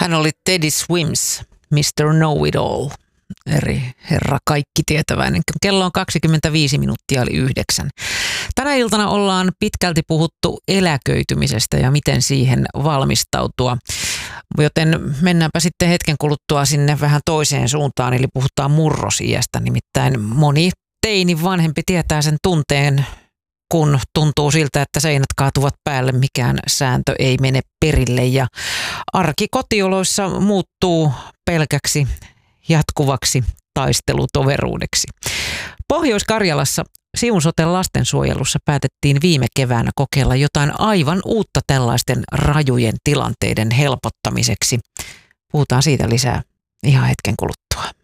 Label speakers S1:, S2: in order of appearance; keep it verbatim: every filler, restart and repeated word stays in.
S1: Hän oli Teddy Swims, mister Know-It-All, eri herra kaikki tietäväinen. Kello on kaksikymmentäviisi minuuttia eli yhdeksän. Tänä iltana ollaan pitkälti puhuttu eläköitymisestä ja miten siihen valmistautua. Joten mennäänpä sitten hetken kuluttua sinne vähän toiseen suuntaan, eli puhutaan murrosiästä. Nimittäin moni teini vanhempi tietää sen tunteen, kun tuntuu siltä, että seinät kaatuvat päälle, mikään sääntö ei mene perille ja arki kotioloissa muuttuu pelkäksi jatkuvaksi taistelutoveruudeksi. Pohjois-Karjalassa Siun Soten lastensuojelussa päätettiin viime keväänä kokeilla jotain aivan uutta tällaisten rajujen tilanteiden helpottamiseksi. Puhutaan siitä lisää ihan hetken kuluttua.